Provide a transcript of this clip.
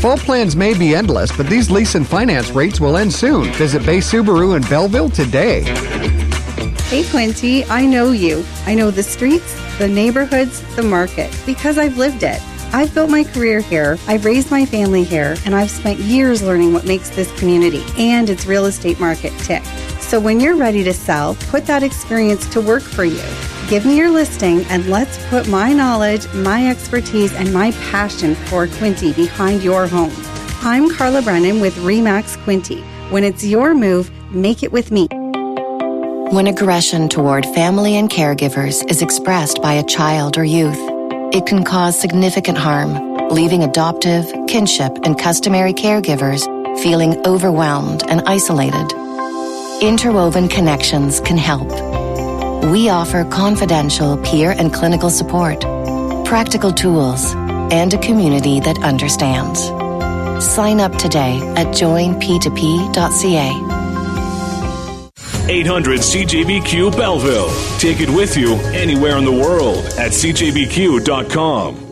Full plans may be endless, but these lease and finance rates will end soon. Visit Bay Subaru in Belleville today. Hey Quinty, I know you. I know the streets, the neighborhoods, the market, because I've lived it. I've built my career here, I've raised my family here, and I've spent years learning what makes this community and its real estate market tick. So when you're ready to sell, put that experience to work for you. Give me your listing and let's put my knowledge, my expertise, and my passion for Quinty behind your home. I'm Carla Brennan with RE/MAX Quinty. When it's your move, make it with me. When aggression toward family and caregivers is expressed by a child or youth, it can cause significant harm, leaving adoptive, kinship, and customary caregivers feeling overwhelmed and isolated. Interwoven Connections can help. We offer confidential peer and clinical support, practical tools, and a community that understands. Sign up today at joinp2p.ca. 800 CJBQ Belleville. Take it with you anywhere in the world at CJBQ.com.